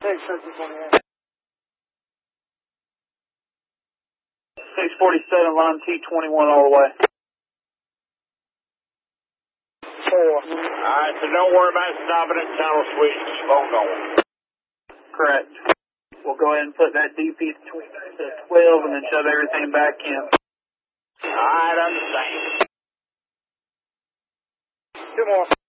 647, line T21 all the way. 4. Alright, so don't worry about stopping at tunnel switch. Keep on going. Correct. We'll go ahead and put that DP to 12 and then shove everything back in. Alright, understand. 2 more.